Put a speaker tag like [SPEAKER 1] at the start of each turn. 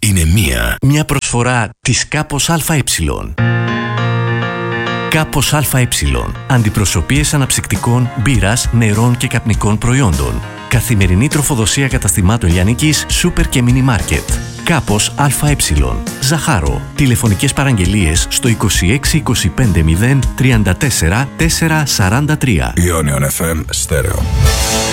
[SPEAKER 1] είναι μία.
[SPEAKER 2] Μια προσφορά της Κάπος ΑΕ. Κάπος ΑΕ. Αντιπροσωπείες αναψυκτικών, μπύρας, νερών και καπνικών προϊόντων. Καθημερινή τροφοδοσία καταστημάτων λιανικής, σούπερ και μίνι μάρκετ. Κάπος ΑΕ. Ζαχάρο. Τηλεφωνικές παραγγελίες στο 26 25 0 34 443.
[SPEAKER 1] Ionion FM Stereo.